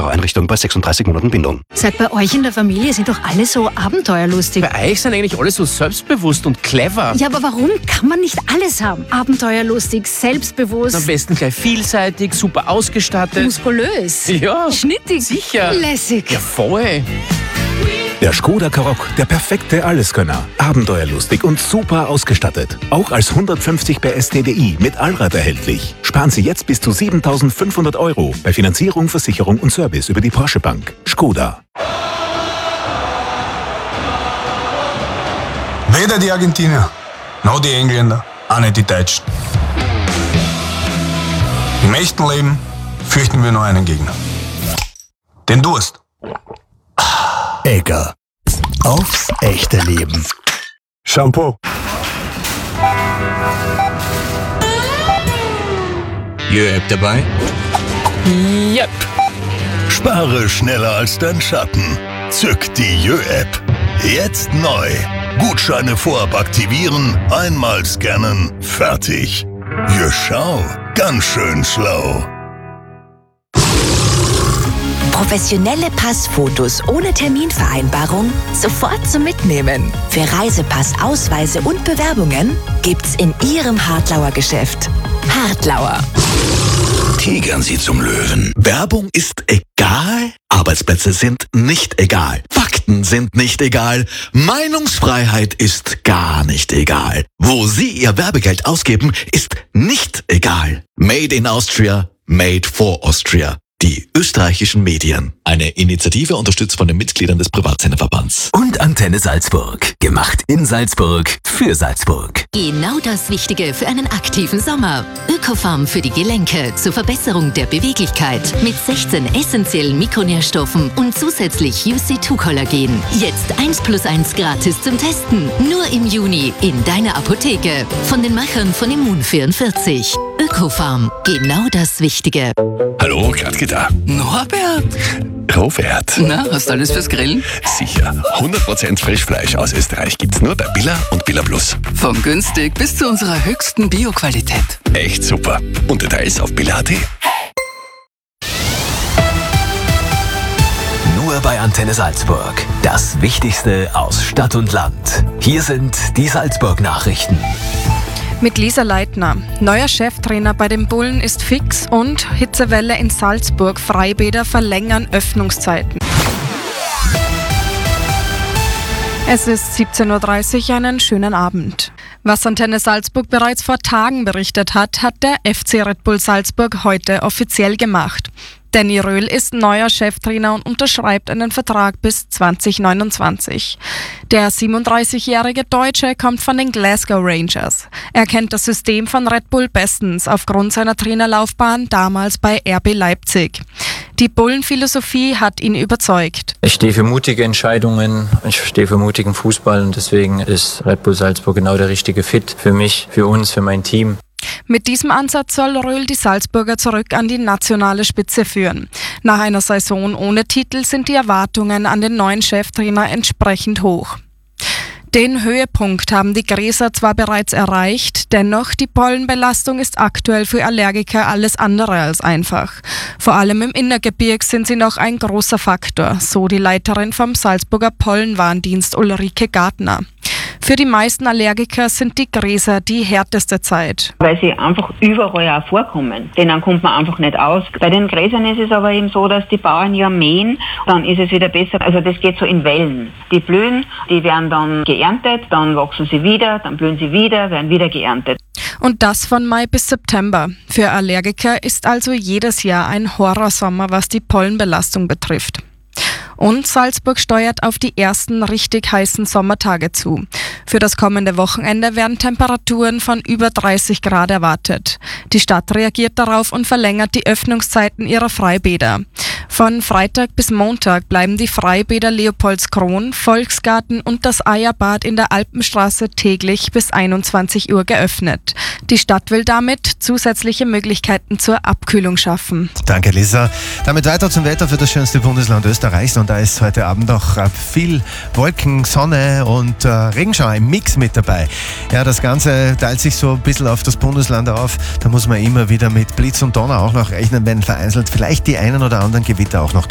Horroreinrichtung bei 36 Monaten Bindung. Seit bei euch in der Familie sind doch alle so abenteuerlustig. Bei euch sind eigentlich alle so selbstbewusst und clever. Ja, aber warum kann man nicht alles haben? Abenteuerlustig, selbstbewusst, Am besten gleich vielseitig, super ausgestattet. muskulös, Ja, schnittig, sicher. lässig. Ja, voll. Der Škoda Karoq, der perfekte Alleskönner. Abenteuerlustig und super ausgestattet. Auch als 150 PS TDI mit Allrad erhältlich. Sparen Sie jetzt bis zu 7.500 € bei Finanzierung, Versicherung und Service über die Porsche Bank. Škoda. Weder die Argentinier, noch die Engländer, auch nicht die Deutschen. Im echten Leben fürchten wir nur einen Gegner. Den Durst. Egger. Aufs echte Leben. Shampoo. Jö-App dabei? Yep. Spare schneller als dein Schatten. Zück die Jö-App. Jetzt neu. Gutscheine vorab aktivieren, einmal scannen, fertig. Jö, schau, ganz schön schlau. Professionelle Passfotos ohne Terminvereinbarung sofort zum Mitnehmen. Für Reisepass, Ausweise und Bewerbungen gibt's in Ihrem Hartlauer Geschäft. Hartlauer. Tigern Sie zum Löwen. Werbung ist egal, Arbeitsplätze sind nicht egal, Fakten sind nicht egal, Meinungsfreiheit ist gar nicht egal. Wo Sie Ihr Werbegeld ausgeben, ist nicht egal. Made in Austria, made for Austria. Die österreichischen Medien. Eine Initiative unterstützt von den Mitgliedern des Privatsenderverbands. Und Antenne Salzburg. Gemacht in Salzburg für Salzburg. Genau das Wichtige für einen aktiven Sommer. Ökofarm für die Gelenke zur Verbesserung der Beweglichkeit mit 16 essentiellen Mikronährstoffen und zusätzlich UC2-Kollagen. Jetzt 1+1 gratis zum Testen. Nur im Juni in deiner Apotheke. Von den Machern von Immun44. Ökofarm. Genau das Wichtige. Hallo, Gradke da. Norbert? Robert. Na, hast du alles fürs Grillen? Sicher. 100% Frischfleisch aus Österreich gibt's nur bei Billa und Billa Plus. Vom günstig bis zu unserer höchsten Bio-Qualität. Echt super. Und Details auf billa.at. Nur bei Antenne Salzburg. Das Wichtigste aus Stadt und Land. Hier sind die Salzburg-Nachrichten. Mit Lisa Leitner. Neuer Cheftrainer bei den Bullen ist fix und Hitzewelle in Salzburg. Freibäder verlängern Öffnungszeiten. Es ist 17:30 Uhr, einen schönen Abend. Was Antenne Salzburg bereits vor Tagen berichtet hat, hat der FC Red Bull Salzburg heute offiziell gemacht. Danny Röhl ist neuer Cheftrainer und unterschreibt einen Vertrag bis 2029. Der 37-jährige Deutsche kommt von den Glasgow Rangers. Er kennt das System von Red Bull bestens aufgrund seiner Trainerlaufbahn damals bei RB Leipzig. Die Bullenphilosophie hat ihn überzeugt. Ich stehe für mutige Entscheidungen, ich stehe für mutigen Fußball und deswegen ist Red Bull Salzburg genau der richtige Fit für mich, für uns, für mein Team. Mit diesem Ansatz soll Röhl die Salzburger zurück an die nationale Spitze führen. Nach einer Saison ohne Titel sind die Erwartungen an den neuen Cheftrainer entsprechend hoch. Den Höhepunkt haben die Gräser zwar bereits erreicht, dennoch die Pollenbelastung ist aktuell für Allergiker alles andere als einfach. Vor allem im Innergebirg sind sie noch ein großer Faktor, so die Leiterin vom Salzburger Pollenwarndienst Ulrike Gartner. Für die meisten Allergiker sind die Gräser die härteste Zeit. Weil sie einfach überall auch vorkommen. Denen kommt man einfach nicht aus. Bei den Gräsern ist es aber eben so, dass die Bauern ja mähen, dann ist es wieder besser. Also das geht so in Wellen. Die blühen, die werden dann geerntet, dann wachsen sie wieder, dann blühen sie wieder, werden wieder geerntet. Und das von Mai bis September. Für Allergiker ist also jedes Jahr ein Horrorsommer, was die Pollenbelastung betrifft. Und Salzburg steuert auf die ersten richtig heißen Sommertage zu. Für das kommende Wochenende werden Temperaturen von über 30 Grad erwartet. Die Stadt reagiert darauf und verlängert die Öffnungszeiten ihrer Freibäder. Von Freitag bis Montag bleiben die Freibäder Leopoldskron, Volksgarten und das Eierbad in der Alpenstraße täglich bis 21 Uhr geöffnet. Die Stadt will damit zusätzliche Möglichkeiten zur Abkühlung schaffen. Danke, Lisa. Damit weiter zum Wetter für das schönste Bundesland Österreichs. Und da ist heute Abend noch viel Wolken, Sonne und Regenschauer im Mix mit dabei. Ja, das Ganze teilt sich so ein bisschen auf das Bundesland auf. Da muss man immer wieder mit Blitz und Donner auch noch rechnen, wenn vereinzelt vielleicht die einen oder anderen Gewitter auch noch